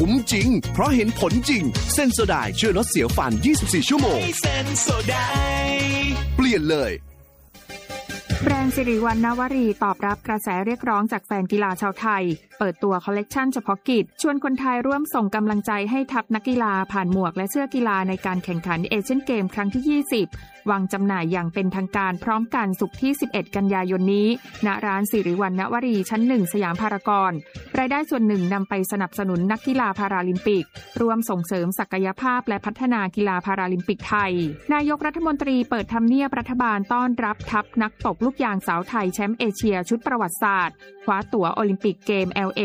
คุ้มจริงเพราะเห็นผลจริงเซนโซไดช่วยลดเสียวฟัน24ชั่วโมงเซนโซไดเปลี่ยนเลยแบรนด์สิริวัณณวรีตอบรับกระแสเรียกร้องจากแฟนกีฬาชาวไทยเปิดตัวคอลเลกชันเฉพาะกิจชวนคนไทยร่วมส่งกำลังใจให้ทัพนักกีฬาผ่านหมวกและเสื้อกีฬาในการแข่งขันเอเชียนเกมครั้งที่20วางจำหน่ายอย่างเป็นทางการพร้อมกันศุกร์ที่11กันยายนนี้ณร้านสิริวัณณวรีชั้น1สยามพารากอนรายได้ส่วนหนึ่งนำไปสนับสนุนนักกีฬาพาราลิมปิกร่วมส่งเสริมศักยภาพและพัฒนากีฬาพาราลิมปิกไทยนายกรัฐมนตรีเปิดทำเนียบรัฐบาลต้อนรับทัพนักตบลูกยางสาวไทยแชมป์เอเชียชุดประวัติศาสตร์คว้าตั๋วโอลิมปิกเกม LA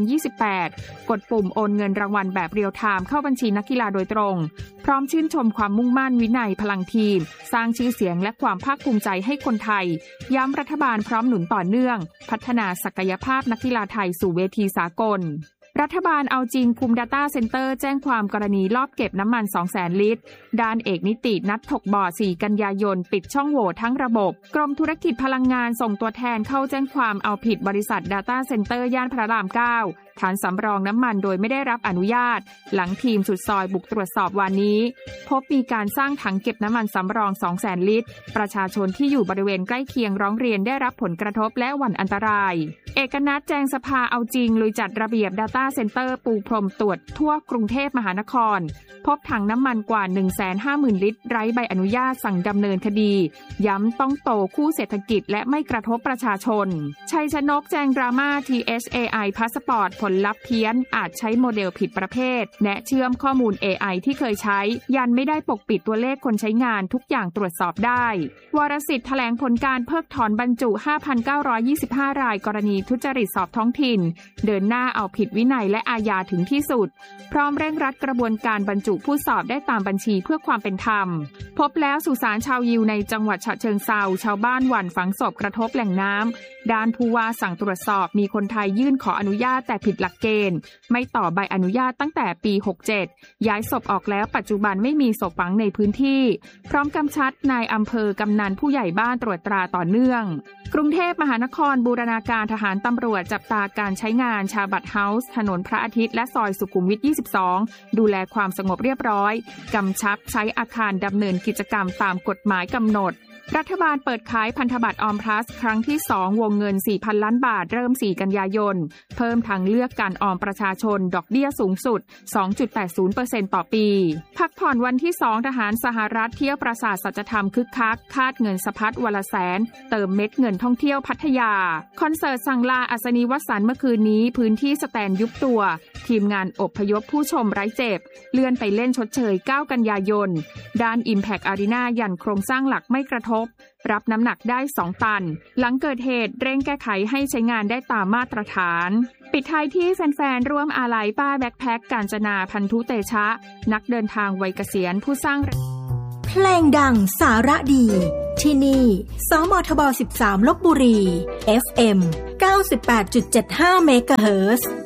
2028กดปุ่มโอนเงินรางวัลแบบเรียลไทม์เข้าบัญชีนักกีฬาโดยตรงพร้อมชื่นชมความมุ่งมั่นวินัยพลังทีมสร้างชื่อเสียงและความภาคภูมิใจให้คนไทยย้ำรัฐบาลพร้อมหนุนต่อเนื่องพัฒนาศักยภาพนักกีฬาไทยสู่เวทีสากลรัฐบาลเอาจริงคุม Data Center แจ้งความกรณีลอบเก็บน้ำมัน 200,000 ลิตรด้านเอกนิตินัดถกบ่อ4กันยายนปิดช่องโหว่ทั้งระบบกรมธุรกิจพลังงานส่งตัวแทนเข้าแจ้งความเอาผิดบริษัท Data Center ย่านพระราม 9ฐานสำรองน้ำมันโดยไม่ได้รับอนุญาตหลังทีมสุดซอยบุกตรวจสอบวันนี้พบมีการสร้างถังเก็บน้ำมันสำรอง 200,000 ลิตรประชาชนที่อยู่บริเวณใกล้เคียงร้องเรียนได้รับผลกระทบและหวั่นอันตรายเอกนัทแจงสภาเอาจริงลุยจัดระเบียบ Data Center ปูพรมตรวจทั่วกรุงเทพมหานครพบถังน้ำมันกว่า 150,000 ลิตรไร้ใบอนุญาตสั่งดำเนินคดีย้ำต้องโตคู่เศรษฐกิจและไม่กระทบประชาชนชัยชนกแจงดราม่า TSAI พาสปอร์ตผลลัพธ์เพี้ยนอาจใช้โมเดลผิดประเภทแนะเชื่อมข้อมูล AI ที่เคยใช้ยันไม่ได้ปกปิดตัวเลขคนใช้งานทุกอย่างตรวจสอบได้วรสิทธิ์แถลงผลการเพิกถอนบรรจุ 5,925 รายกรณีทุจริตสอบท้องถิ่นเดินหน้าเอาผิดวินัยและอาญาถึงที่สุดพร้อมเร่งรัดกระบวนการบรรจุผู้สอบได้ตามบัญชีเพื่อความเป็นธรรมพบแล้วสุสานชาวยิวในจังหวัดฉะเชิงเทราชาวบ้านหวั่นฝังศพกระทบแหล่งน้ำด้านผู้ว่าสั่งตรวจสอบมีคนไทยยื่นขออนุญาตแต่ผิดหลักเกณฑ์ไม่ต่อใบอนุญาตตั้งแต่ปี 67 ย้ายศพออกแล้วปัจจุบันไม่มีศพฝังในพื้นที่พร้อมกำชับนายอำเภอกำนันผู้ใหญ่บ้านตรวจตราต่อเนื่องกรุงเทพมหานครบูรณาการทหารตำรวจจับตาการใช้งานชาบัตเฮาส์ถนนพระอาทิตย์และซอยสุขุมวิท 22 ดูแลความสงบเรียบร้อยกำชับใช้อาคารดำเนินกิจกรรมตามกฎหมายกำหนดรัฐบาลเปิดขายพันธบัตรออมพลัสครั้งที่2วงเงิน 4,000 ล้านบาทเริ่ม4กันยายนเพิ่มทางเลือกการออมประชาชนดอกเบี้ยสูงสุด 2.80% ต่อปีพักผ่อนวันที่2ทหารสหรัฐเที่ยวปราสาทสัจธรรมคึกคักคาดเงินสะพัดวันละแสนเติมเม็ดเงินท่องเที่ยวพัทยาคอนเสิร์ตสั่งลาอัศนีวสันต์เมื่อคืนนี้พื้นที่สแตนยุบตัวทีมงานอพยพผู้ชมไร้เจ็บเลื่อนไปเล่นชดเชย9กันยายนด้าน Impact Arena ยันโครงสร้างหลักไม่กระทบรับน้ำหนักได้2ตันหลังเกิดเหตุเร่งแก้ไขให้ใช้งานได้ตามมาตรฐานปิดท้ายที่แฟนๆร่วมอาลัยป้าแบ็คแพ็คกาญจนาพันธุเตชะนักเดินทางวัยเกษียณผู้สร้างเพลงดังสาระดีที่นี่สมทบ 13 ลพบุรี FM 98.75 เมกะเฮิรตซ์